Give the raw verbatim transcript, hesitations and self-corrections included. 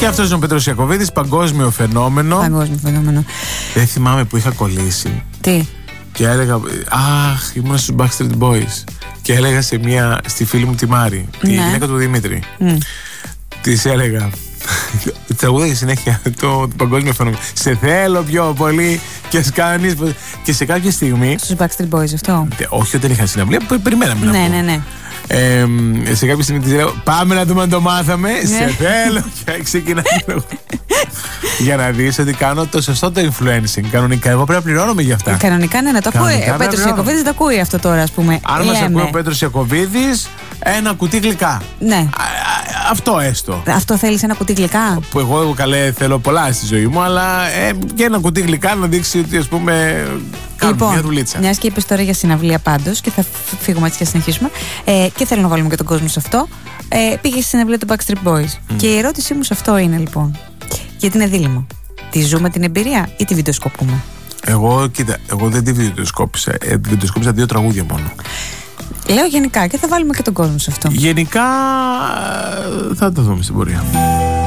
Και αυτός είναι ο Πέτρος Ιακωβίδης, παγκόσμιο φαινόμενο. Παγκόσμιο φαινόμενο. Δεν θυμάμαι που είχα κολλήσει. Τι? Και έλεγα, αχ, ήμουν στους Backstreet Boys. Και έλεγα σε μια, στη φίλη μου τη Μάρη, τη ναι. γυναίκα του Δημήτρη. Mm. Της έλεγα, τραγούδαγε συνέχεια το, το παγκόσμιο φαινόμενο. Σε θέλω πιο πολύ και σκάνεις. Και σε κάποια στιγμή. Στους Backstreet Boys αυτό? Όχι, όταν είχαν συναυλία, περιμέναμε να ναι, πούμε. ναι, ναι. Ε, σε κάποια στιγμή της λέω, πάμε να δούμε αν το μάθαμε. Σε θέλω. Και ξεκινάει. Για να δεις ότι κάνω το σωστό το influencing. Κανονικά, εγώ πρέπει να πληρώνομαι για αυτά. Κανονικά, ναι, να το ακούει. Ο Πέτρος Ιακωβίδης το ακούει αυτό τώρα, ας πούμε. Αν μας ακούει ο Πέτρος Ιακωβίδης, ένα κουτί γλυκά. Ναι. Α, αυτό έστω. Αυτό θέλεις, ένα κουτί γλυκά? Που εγώ καλέ θέλω πολλά στη ζωή μου, αλλά ε, και ένα κουτί γλυκά να δείξει ότι, ας πούμε, κάνω λοιπόν, μια δουλίτσα. Μιας και είπες τώρα για συναυλία πάντως, και θα φύγουμε έτσι και συνεχίσουμε, ε, και θέλω να βάλουμε και τον κόσμο σε αυτό. Ε, πήγε στη συναυλία του Backstreet Boys. Mm. Και η ερώτησή μου σε αυτό είναι λοιπόν, γιατί είναι δίλημο. Τη ζούμε την εμπειρία ή τη βιντεοσκοπούμε? Εγώ, κοίτα, εγώ δεν τη βιντεοσκόπησα. Ε, βιντεοσκόπησα δύο τραγούδια μόνο. Λέω γενικά και θα βάλουμε και τον κόσμο σε αυτό. Γενικά θα το δούμε στην πορεία.